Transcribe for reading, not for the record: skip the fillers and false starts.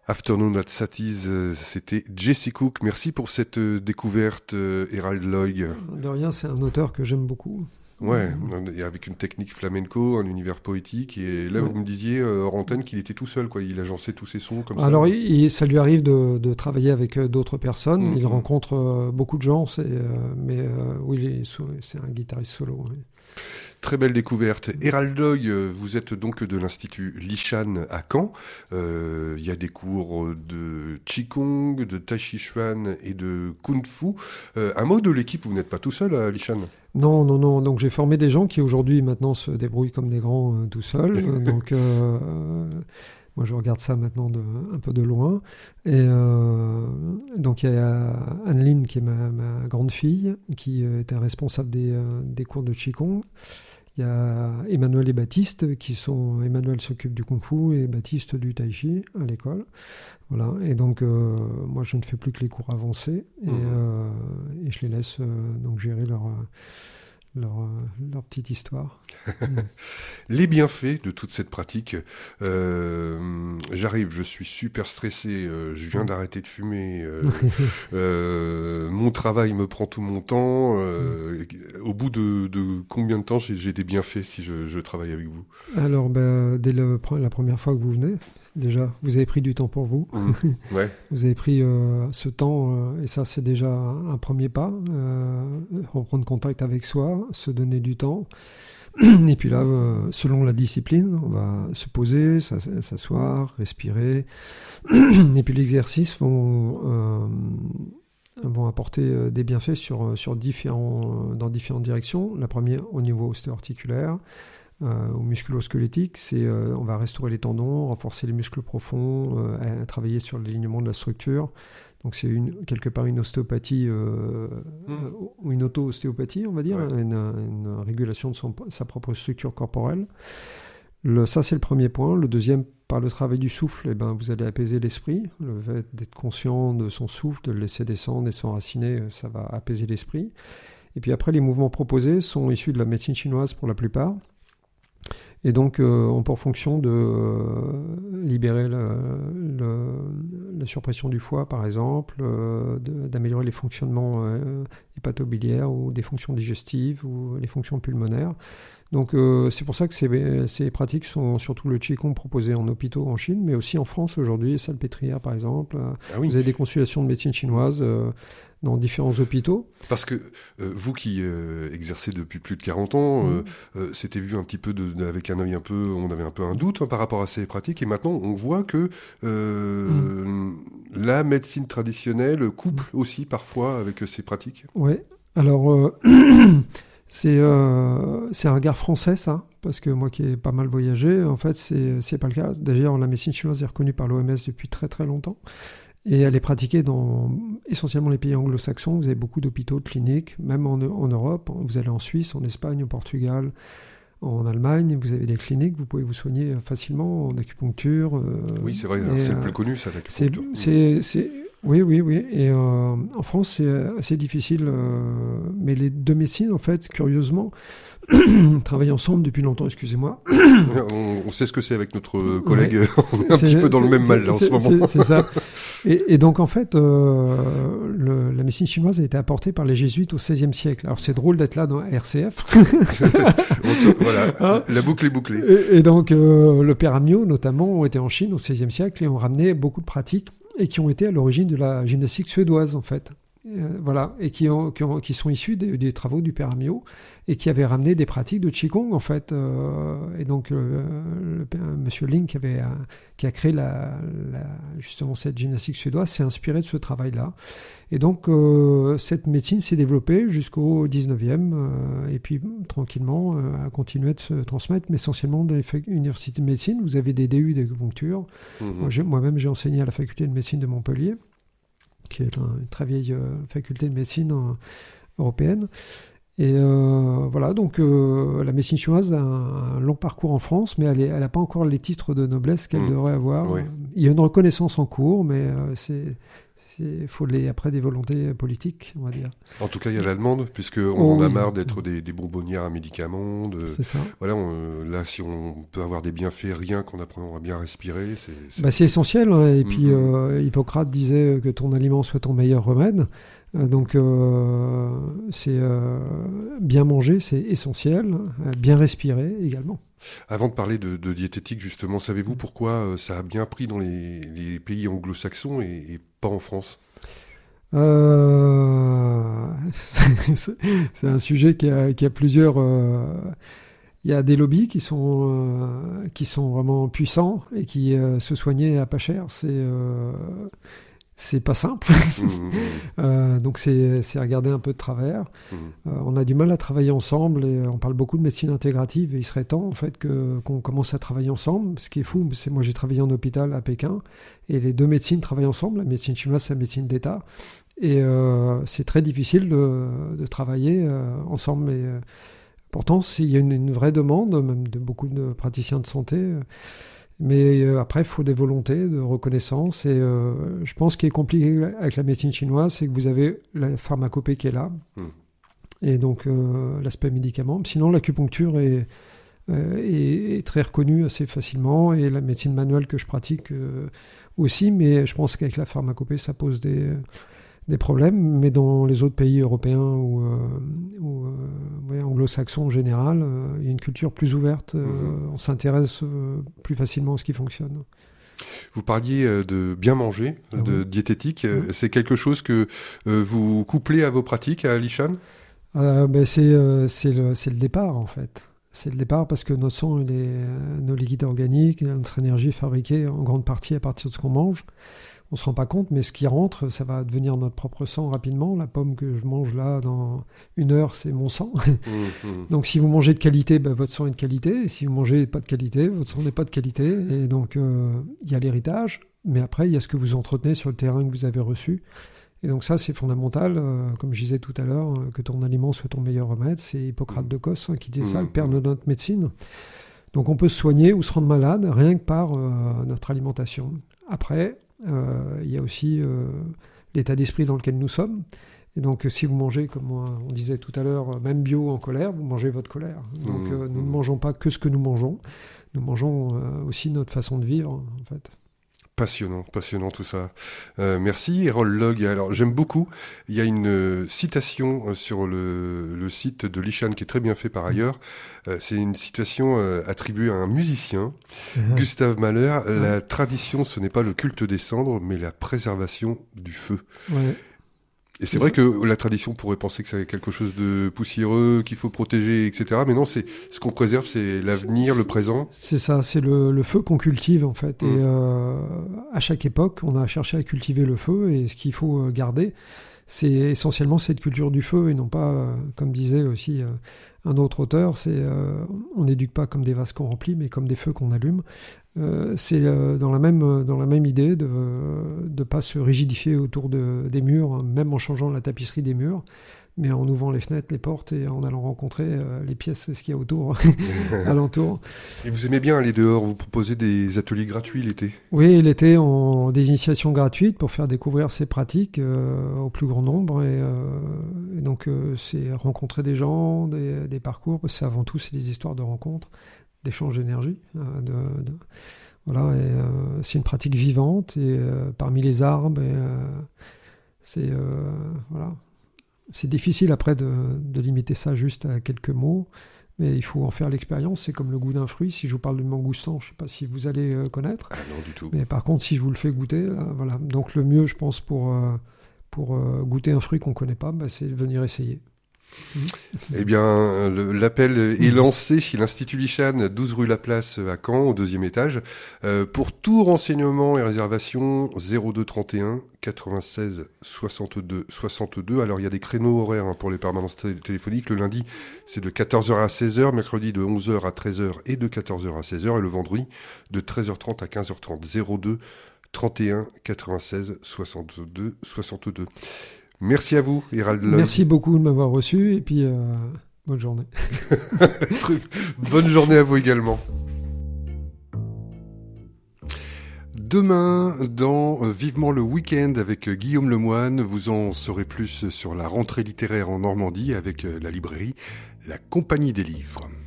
Afternoon at Satis, c'était Jesse Cook. Merci pour cette découverte, Herald Loy. De rien, c'est un auteur que j'aime beaucoup. Ouais, et avec une technique flamenco, un univers poétique. Et là, vous me disiez hors antenne qu'il était tout seul, quoi. Il agencait tous ses sons comme ça. Alors, ça lui arrive de travailler avec d'autres personnes. Il rencontre beaucoup de gens, mais oui, c'est un guitariste solo. Oui. Très belle découverte. Herald Loy, vous êtes donc de l'Institut Lishan à Caen. Il y a des cours de Qigong, de Tai Chi Chuan et de Kung Fu. Un mot de l'équipe, vous n'êtes pas tout seul à Lishan ? Non. Donc j'ai formé des gens qui aujourd'hui maintenant se débrouillent comme des grands tout seuls. Donc moi je regarde ça maintenant un peu de loin. Et donc il y a Anne-Lyne qui est ma grande fille qui était responsable des cours de Qigong. Il y a Emmanuel et Baptiste Emmanuel s'occupe du Kung Fu et Baptiste du Tai Chi à l'école. Voilà. Et donc moi je ne fais plus que les cours avancés et je les laisse donc gérer leur petite histoire. Les bienfaits de toute cette pratique. J'arrive, je suis super stressé, je viens d'arrêter de fumer, mon travail me prend tout mon temps. Au bout de combien de temps j'ai des bienfaits si je travaille avec vous ? Alors, dès la première fois que vous venez, déjà, vous avez pris du temps pour vous. Ouais. Vous avez pris ce temps, et ça, c'est déjà un premier pas. Reprendre contact avec soi, se donner du temps. Et puis là, selon la discipline, on va se poser, s'asseoir, respirer. Et puis l'exercice vont apporter des bienfaits dans différentes directions. La première, au niveau ostéo-articulaire, ou musculo-squelettique, on va restaurer les tendons, renforcer les muscles profonds, travailler sur l'alignement de la structure. Donc c'est quelque part une ostéopathie ou une auto-ostéopathie, on va dire, une régulation de sa propre structure corporelle. Ça, c'est le premier point. Le deuxième, par le travail du souffle, vous allez apaiser l'esprit. Le fait d'être conscient de son souffle, de le laisser descendre et s'enraciner, ça va apaiser l'esprit. Et puis après, les mouvements proposés sont issus de la médecine chinoise pour la plupart. Et donc, ont pour fonction de libérer la surpression du foie, par exemple, d'améliorer les fonctionnements hépatobiliaires ou des fonctions digestives ou les fonctions pulmonaires. Donc, c'est pour ça que ces pratiques sont surtout le Qigong proposé en hôpitaux en Chine, mais aussi en France aujourd'hui, Salpêtrière, par exemple. Ah oui. Vous avez des consultations de médecine chinoise dans différents hôpitaux. Parce que vous qui exercez depuis plus de 40 ans, c'était vu un petit peu avec un œil on avait un peu un doute par rapport à ces pratiques, et maintenant on voit que la médecine traditionnelle couple aussi parfois avec ces pratiques. Oui, alors c'est un regard français ça, parce que moi qui ai pas mal voyagé, en fait c'est pas le cas. D'ailleurs la médecine chinoise est reconnue par l'OMS depuis très très longtemps. Et elle est pratiquée dans essentiellement les pays anglo-saxons. Vous avez beaucoup d'hôpitaux, de cliniques, même en Europe. Vous allez en Suisse, en Espagne, au Portugal, en Allemagne. Vous avez des cliniques, vous pouvez vous soigner facilement en acupuncture. Oui, c'est vrai, c'est le plus connu, ça, l'acupuncture. Oui. Et en France, c'est assez difficile. Mais les deux médecines, en fait, curieusement, travaillent ensemble depuis longtemps, excusez-moi. On sait ce que c'est avec notre collègue, on est un petit peu dans le même mal là en ce moment. C'est ça. Et donc en fait, la médecine chinoise a été apportée par les jésuites au XVIe siècle. Alors c'est drôle d'être là dans RCF. Voilà, la boucle est bouclée. Et donc le père Amyot notamment ont été en Chine au XVIe siècle et ont ramené beaucoup de pratiques et qui ont été à l'origine de la gymnastique suédoise en fait. Voilà, et qui sont issus des travaux du père Amyot et qui avaient ramené des pratiques de Qigong en fait. Et donc Monsieur Ling qui a créé justement cette gymnastique suédoise s'est inspiré de ce travail-là. Et donc cette médecine s'est développée jusqu'au 19e et puis tranquillement a continué de se transmettre, mais essentiellement dans les universités de médecine. Vous avez des DU d'acupuncture. Moi-même j'ai enseigné à la faculté de médecine de Montpellier, qui est une très vieille faculté de médecine européenne. Et voilà, donc la médecine chinoise a un long parcours en France, mais elle n'a pas encore les titres de noblesse qu'elle devrait avoir. Oui. Il y a une reconnaissance en cours, mais Il faut après des volontés politiques, on va dire. En tout cas, il y a la demande, puisqu'on en a marre d'être des bonbonnières à médicaments. C'est ça. Voilà, là, si on peut avoir des bienfaits, rien qu'en apprenant à bien respirer, c'est essentiel. Hein. Et puis, Hippocrate disait que ton aliment soit ton meilleur remède. Donc, c'est bien manger, c'est essentiel. Bien respirer également. Avant de parler de diététique, justement, savez-vous pourquoi ça a bien pris dans les pays anglo-saxons et pas en France ? C'est un sujet qui a plusieurs... Il y a des lobbies qui sont vraiment puissants et qui se soigner à pas cher, c'est pas simple. Donc c'est regarder un peu de travers. On a du mal à travailler ensemble et on parle beaucoup de médecine intégrative et il serait temps en fait qu'on commence à travailler ensemble. Ce qui est fou, c'est moi j'ai travaillé en hôpital à Pékin et les deux médecines travaillent ensemble. La médecine chinoise, c'est la médecine d'État et c'est très difficile de travailler ensemble. Mais pourtant, il y a une vraie demande, même de beaucoup de praticiens de santé. Mais après, il faut des volontés de reconnaissance. Et je pense ce qui est compliqué avec la médecine chinoise, c'est que vous avez la pharmacopée qui est là. Et donc, l'aspect médicament. Sinon, l'acupuncture est très reconnue assez facilement. Et la médecine manuelle que je pratique aussi. Mais je pense qu'avec la pharmacopée, ça pose des problèmes. Mais dans les autres pays européens ou anglo-saxons en général, il y a une culture plus ouverte. On s'intéresse plus facilement à ce qui fonctionne. Vous parliez de bien manger, de diététique. C'est quelque chose que vous couplez à vos pratiques à Lishan ? C'est le départ, en fait. C'est le départ parce que notre sang, nos liquides organiques, notre énergie est fabriquée en grande partie à partir de ce qu'on mange. On ne se rend pas compte, mais ce qui rentre, ça va devenir notre propre sang rapidement. La pomme que je mange là, dans 1 heure, c'est mon sang. Donc si vous mangez de qualité, votre sang est de qualité. Et si vous mangez pas de qualité, votre sang n'est pas de qualité. Et donc il y a l'héritage, mais après il y a ce que vous entretenez sur le terrain que vous avez reçu. Et donc ça, c'est fondamental. Comme je disais tout à l'heure, que ton aliment soit ton meilleur remède. C'est Hippocrate de Cos qui disait ça, le père de notre médecine. Donc on peut se soigner ou se rendre malade rien que par notre alimentation. Après... il y a aussi l'état d'esprit dans lequel nous sommes. Et donc, si vous mangez, comme on disait tout à l'heure, même bio en colère, vous mangez votre colère. Donc, nous ne mangeons pas que ce que nous mangeons. Nous mangeons aussi notre façon de vivre, en fait. Passionnant tout ça. Merci, Errol Log. Alors, j'aime beaucoup. Il y a une citation sur le site de Lishan qui est très bien fait par ailleurs. C'est une citation attribuée à un musicien, Gustav Mahler. La tradition, ce n'est pas le culte des cendres, mais la préservation du feu. Ouais. Et c'est vrai que la tradition pourrait penser que c'est quelque chose de poussiéreux, qu'il faut protéger, etc. Mais non, c'est ce qu'on préserve, c'est l'avenir, le présent. C'est ça, c'est le feu qu'on cultive en fait. Et à chaque époque, on a cherché à cultiver le feu. Et ce qu'il faut garder, c'est essentiellement cette culture du feu et non pas, comme disait aussi un autre auteur, on n'éduque pas comme des vases qu'on remplit, mais comme des feux qu'on allume. C'est dans la même idée de ne pas se rigidifier autour des murs, même en changeant la tapisserie des murs, mais en ouvrant les fenêtres, les portes et en allant rencontrer les pièces, ce qu'il y a autour, alentour. Et vous aimez bien aller dehors, vous proposez des ateliers gratuits l'été ? Oui, l'été, des initiations gratuites pour faire découvrir ces pratiques au plus grand nombre. Et donc, c'est rencontrer des gens, des parcours, parce que avant tout, c'est des histoires de rencontres, d'échange d'énergie. Voilà, et c'est une pratique vivante, et parmi les arbres, c'est... voilà. C'est difficile après de limiter ça juste à quelques mots, mais il faut en faire l'expérience. C'est comme le goût d'un fruit. Si je vous parle du mangoustan, je ne sais pas si vous allez connaître. Ah non, du tout. Mais par contre, si je vous le fais goûter, là, voilà. Donc le mieux, je pense, pour goûter un fruit qu'on ne connaît pas, c'est de venir essayer. Eh bien, l'appel est lancé chez l'Institut Lishan, 12 rue Laplace à Caen, au 2e étage. Pour tout renseignement et réservation, 02 31 96 62 62. Alors, il y a des créneaux horaires pour les permanences téléphoniques. Le lundi, c'est de 14h à 16h, mercredi de 11h à 13h et de 14h à 16h, et le vendredi de 13h30 à 15h30. 02 31 96 62 62. Merci à vous, Errol Log. Merci beaucoup de m'avoir reçu et puis bonne journée. Bonne journée à vous également. Demain, dans Vivement le week-end avec Guillaume Lemoine, vous en saurez plus sur la rentrée littéraire en Normandie avec la librairie La Compagnie des Livres.